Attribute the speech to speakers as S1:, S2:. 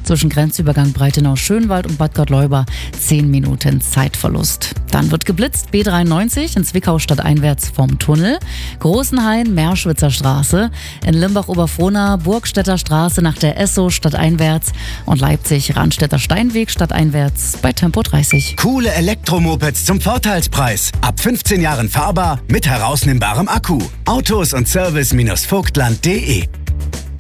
S1: Zwischen Grenzübergang Breitenau-Schönwald und Bad Gottleuba 10 Minuten Zeitverlust. Dann wird geblitzt B93 in Zwickau stadteinwärts vom Tunnel, Großenhain, Merschwitzer Straße, in Limbach-Oberfrohna, Burgstädter Straße nach der Esso stadteinwärts und Leipzig Randstädter Steinweg stadteinwärts bei Tempo 30.
S2: Coole Elektromopeds zum Vorteilspreis. Ab 15 Jahren fahrbar mit herausnehmbarem Akku. Autos und Service-vogtland.de